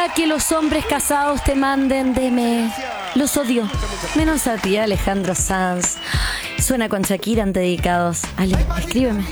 odia que los hombres casados te manden DM. Los odio. Menos a ti, Alejandro Sanz. Suena con Shakira en Dedicados. Ale, escríbeme.